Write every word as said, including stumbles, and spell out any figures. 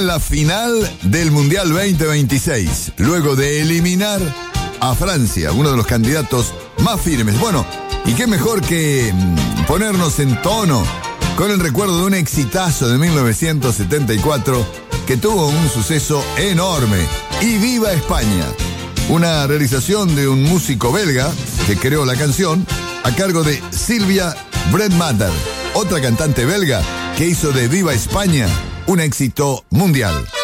La final del Mundial veinte veintiséis, luego de eliminar a Francia, uno de los candidatos más firmes. Bueno, y qué mejor que mmm, ponernos en tono con el recuerdo de un exitazo de mil novecientos setenta y cuatro que tuvo un suceso enorme. Y Viva España, una realización de un músico belga que creó la canción a cargo de Sylvia Bredmatter, otra cantante belga que hizo de Viva España un éxito mundial.